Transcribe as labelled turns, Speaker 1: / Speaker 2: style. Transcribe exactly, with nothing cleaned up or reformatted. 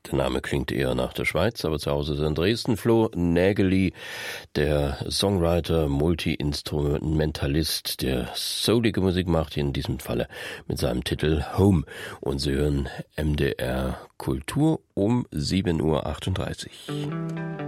Speaker 1: Der Name klingt eher nach der Schweiz, aber zu Hause ist er in Dresden. Flo Nägeli, der Songwriter, Multi-Instrumentalist, der soulige Musik macht, in diesem Falle mit seinem Titel Home. Und Sie hören M D R Kultur um sieben Uhr achtunddreißig.